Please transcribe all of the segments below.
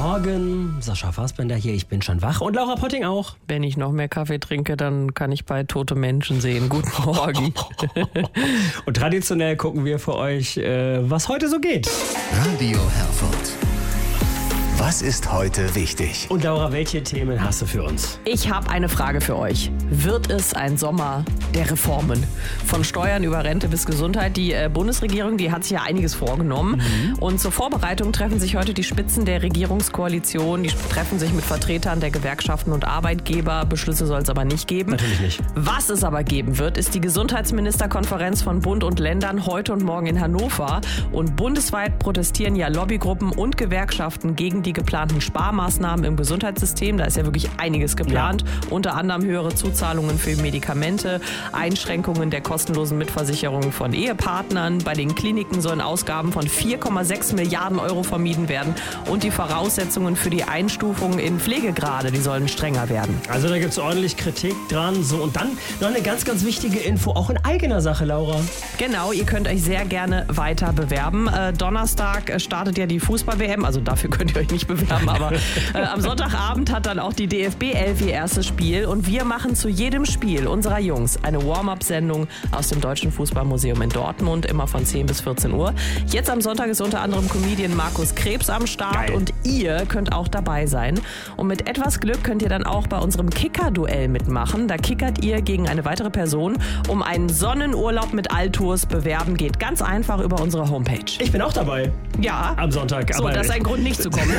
Morgen. Sascha Fassbender hier, ich bin schon wach. Und Laura Potting auch. Wenn ich noch mehr Kaffee trinke, dann kann ich bei tote Menschen sehen. Guten Morgen. Und traditionell gucken wir für euch, was heute so geht. Radio Herford. Was ist heute wichtig? Und Laura, welche Themen hast du für uns? Ich habe eine Frage für euch. Wird es ein Sommer der Reformen? Von Steuern über Rente bis Gesundheit. Die Bundesregierung, die hat sich ja einiges vorgenommen. Und zur Vorbereitung treffen sich heute die Spitzen der Regierungskoalition. Die treffen sich mit Vertretern der Gewerkschaften und Arbeitgeber. Beschlüsse soll es aber nicht geben. Natürlich nicht. Was es aber geben wird, ist die Gesundheitsministerkonferenz von Bund und Ländern heute und morgen in Hannover. Und bundesweit protestieren ja Lobbygruppen und Gewerkschaften gegen die geplanten Sparmaßnahmen im Gesundheitssystem. Da ist ja wirklich einiges geplant. Unter anderem höhere Zuzahlungen für Medikamente, Einschränkungen der kostenlosen Mitversicherung von Ehepartnern. Bei den Kliniken sollen Ausgaben von 4,6 Milliarden Euro vermieden werden. Und die Voraussetzungen für die Einstufung in Pflegegrade, die sollen strenger werden. Also da gibt es ordentlich Kritik dran. So, und dann noch eine ganz, ganz wichtige Info, auch in eigener Sache, Laura. Genau, ihr könnt euch sehr gerne weiter bewerben. Donnerstag startet ja die Fußball-WM, also dafür könnt ihr euch nicht bewerben, aber am Sonntagabend hat dann auch die DFB 11 ihr erstes Spiel und wir machen zu jedem Spiel unserer Jungs eine Warm-up-Sendung aus dem Deutschen Fußballmuseum in Dortmund, immer von 10 bis 14 Uhr. Jetzt am Sonntag ist unter anderem Comedian Markus Krebs am Start. Geil. Und ihr könnt auch dabei sein. Und mit etwas Glück könnt ihr dann auch bei unserem Kicker-Duell mitmachen. Da kickert ihr gegen eine weitere Person. Um einen Sonnenurlaub mit Altours bewerben geht ganz einfach über unsere Homepage. Ich bin auch dabei. Ja. Am Sonntag. So, das ist ein Grund, nicht zu kommen.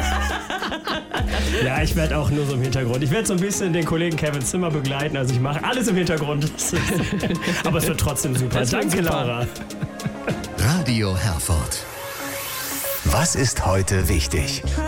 Ja, ich werde auch nur so im Hintergrund. Ich werde so ein bisschen den Kollegen Kevin Zimmer begleiten. Also ich mache alles im Hintergrund. Aber es wird trotzdem super. Danke, Laura. Radio Herford. Was ist heute wichtig?